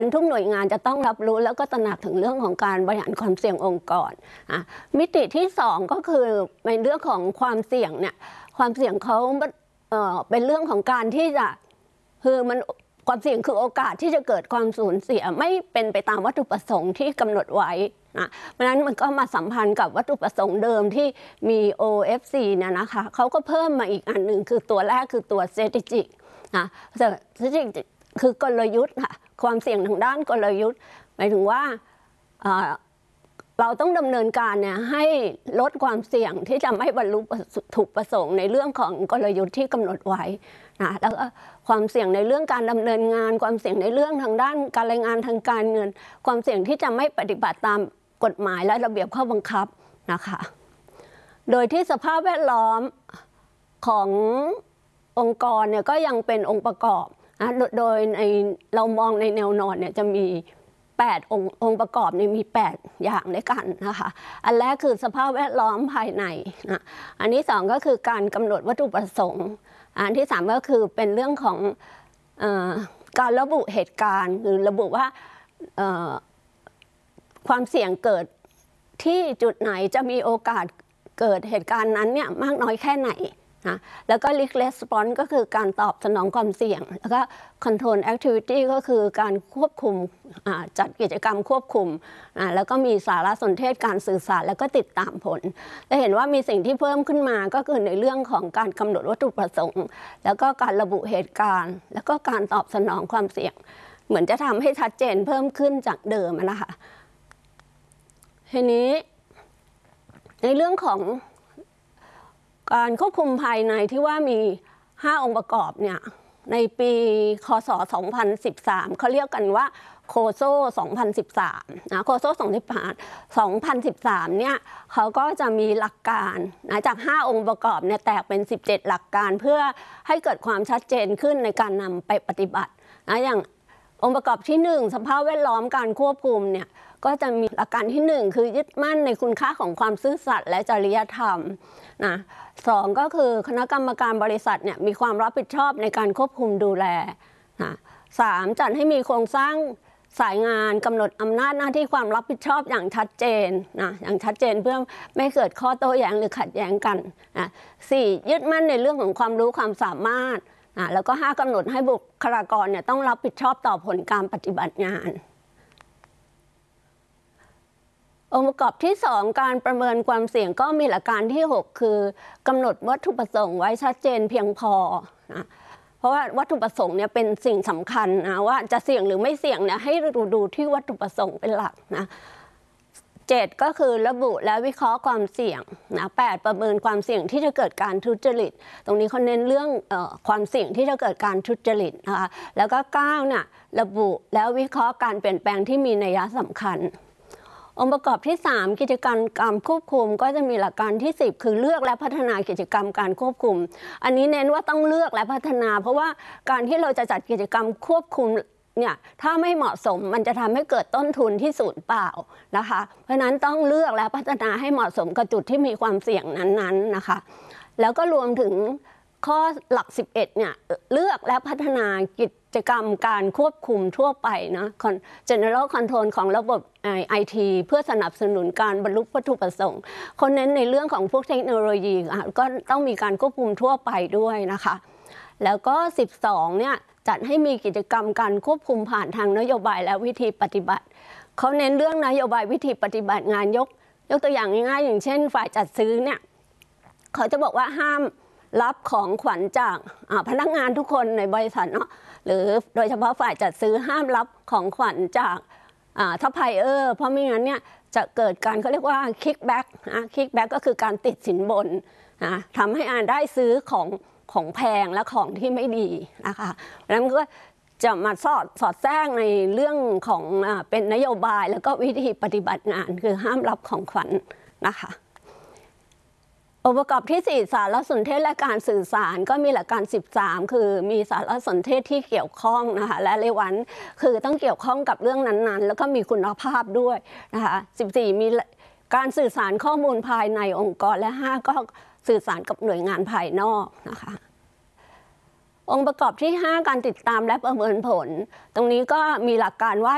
ทุกหน่วยงานจะต้องรับรู้แล้วก็ตระหนักถึงเรื่องของการบริหารความเสี่ยงองค์กรมิติที่2ก็คือในเรื่องของความเสี่ยงเนี่ยความเสี่ยงเขาเป็นเรื่องของการที่จะคือมันความเสี่ยงคือโอกาสที่จะเกิดความสูญเสียไม่เป็นไปตามวัตถุประสงค์ที่กำหนดไว้นะเพราะฉะนั้นมันก็มาสัมพันธ์กับวัตถุประสงค์เดิมที่มี OFC เนี่ยนะคะเขาก็เพิ่มมาอีกอันหนึ่งคือตัวแรกคือตัว strategic นะ strategic คือกลยุทธ์ค่ะความเสี่ยงทางด้านกลยุทธ์หมายถึงว่าเราต้องดำเนินการเนี่ยให้ลดความเสี่ยงที่จะไม่บรรลุถูกประสงค์ในเรื่องของกลยุทธ์ที่กำหนดไว้นะแล้วก็ความเสี่ยงในเรื่องการดำเนินงานความเสี่ยงในเรื่องทางด้านการรายงานทางการเงินความเสี่ยงที่จะไม่ปฏิบัติตามกฎหมายและระเบียบข้อบังคับนะคะโดยที่สภาพแวดล้อมขององค์กรเนี่ยก็ยังเป็นองค์ประกอบนะโดยเรามองในแนวนอนเนี่ยจะมี8องค์ประกอบเนี่ยมี8อย่างด้วยกันนะคะอันแรกคือสภาพแวดล้อมภายในนะอันที่2ก็คือการกำหนดวัตถุประสงค์อันที่3ก็คือเป็นเรื่องของการระบุเหตุการณ์หรือระบุว่าความเสี่ยงเกิดที่จุดไหนจะมีโอกาสเกิดเหตุการณ์นั้นเนี่ยมากน้อยแค่ไหนนะแล้วก็ risk response ก็คือการตอบสนองความเสี่ยงแล้วก็ control activity ก็คือการควบคุมจัดกิจกรรมควบคุมแล้วก็มีสารสนเทศการสื่อสารแล้วก็ติดตามผลจะเห็นว่ามีสิ่งที่เพิ่มขึ้นมาก็คือในเรื่องของการกำหนดวัตถุประสงค์แล้วก็การระบุเหตุการณ์แล้วก็การตอบสนองความเสี่ยงเหมือนจะทำให้ชัดเจนเพิ่มขึ้นจากเดิมนะคะทีนี้ในเรื่องของการควบคุมภายในที่ว่ามี5องค์ประกอบเนี่ยในปีคศ2013เขาเรียกกันว่าโคโซ2013นะโคโซ2013เนี่ยเขาก็จะมีหลักการนะจาก5องค์ประกอบเนี่ยแตกเป็น17หลักการเพื่อให้เกิดความชัดเจนขึ้นในการนำไปปฏิบัตินะอย่างองค์ประกอบที่1สภาพแวดล้อมการควบคุมเนี่ยก็จะมีหลักการที่1คือยึดมั่นในคุณค่าของความซื่อสัตย์และจริยธรรมนะ2ก็คือคณะกรรมการบริษัทเนี่ยมีความรับผิดชอบในการควบคุมดูแลนะ3จัดให้มีโครงสร้างสายงานกำหนดอำนาจหน้าที่ความรับผิดชอบอย่างชัดเจนนะอย่างชัดเจนเพื่อไม่เกิดข้อโต้แย้งหรือขัดแย้งกันนะ4ยึดมั่นในเรื่องของความรู้ความสามารถนะแล้วก็5กำหนดให้บุคลากรเนี่ยต้องรับผิดชอบต่อผลการปฏิบัติงานองค์ประกอบที่2การประเมินความเสี่ยงก็มีหลักการที่6คือกำหนดวัตถุประสงค์ไว้ชัดเจนเพียงพอนะเพราะว่าวัตถุประสงค์เนี่ยเป็นสิ่งสำคัญนะว่าจะเสี่ยงหรือไม่เสี่ยงเนี่ยให้ดูที่วัตถุประสงค์เป็นหลักนะ7ก็คือระบุและวิเคราะห์ความเสี่ยงนะ8ประเมินความเสี่ยงที่จะเกิดการทุจริตตรงนี้เขาเน้นเรื่องความเสี่ยงที่จะเกิดการทุจริตนะคะแล้วก็9เนี่ยระบุแล้ววิเคราะห์การเปลี่ยนแปลงที่มีนัยสำคัญองค์ประกอบที่3กิจกรรมการควบคุมก็จะมีหลักการที่10คือเลือกและพัฒนากิจกรรมการควบคุมอันนี้เน้นว่าต้องเลือกและพัฒนาเพราะว่าการที่เราจะจัดกิจกรรมควบคุมเนี่ยถ้าไม่เหมาะสมมันจะทำให้เกิดต้นทุนที่สูญเปล่านะคะเพราะฉะนั้นต้องเลือกและพัฒนาให้เหมาะสมกับจุดที่มีความเสี่ยงนั้นๆนะคะแล้วก็รวมถึงข้อหลัก11เนี่ยเลือกและพัฒนากิจกรรมการควบคุมทั่วไปนะ General Control ของระบบ IT เพื่อสนับสนุนการบรรลุวัตถุประสงค์คนเน้นในเรื่องของพวกเทคโนโลยีก็ต้องมีการควบคุมทั่วไปด้วยนะคะแล้วก็12เนี่ยจัดให้มีกิจกรรมการควบคุมผ่านทางนโยบายและวิธีปฏิบัติเขาเน้นเรื่องนโยบายวิธีปฏิบัติงานยกตัวอย่างง่ายๆอย่างเช่นฝ่ายจัดซื้อเนี่ยเขาจะบอกว่าห้ามรับของขวัญจากพนักงานทุกคนในบริษัทเนาะหรือโดยเฉพาะฝ่ายจัดซื้อห้ามรับของขวัญจากซัพพลายเออร์เพราะไม่งั้นเนี่ยจะเกิดการเขาเรียกว่าคิกแบ็กก็คือการติดสินบนทำให้ได้ซื้อของแพงและของที่ไม่ดีนะคะแล้วมันก็จะมาสอดแทรกในเรื่องของเป็นนโยบายแล้วก็วิธีปฏิบัติงานคือห้ามรับของขวัญนะคะองค์ประกอบที่4สารสนเทศและการสื่อสารก็มีหลักการ13คือมีสารสนเทศที่เกี่ยวข้องนะคะและเรวันคือต้องเกี่ยวข้องกับเรื่องนั้นๆแล้วก็มีคุณภาพด้วยนะคะ14มีการสื่อสารข้อมูลภายในองค์กรและ5ก็สื่อสารกับหน่วยงานภายนอกนะคะองค์ประกอบที่5การติดตามและประเมินผลตรงนี้ก็มีหลักการว่า